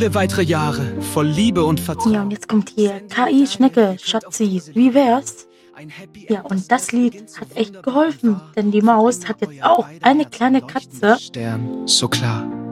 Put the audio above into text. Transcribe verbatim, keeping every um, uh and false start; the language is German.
viele weitere Jahre voll Liebe und Vertrauen. Ja, und jetzt kommt hier K I-Schnecke, Schatzi, wie wär's? Ja, und das Lied hat echt geholfen, denn die Maus hat jetzt auch eine kleine Katze. Stern, so klar.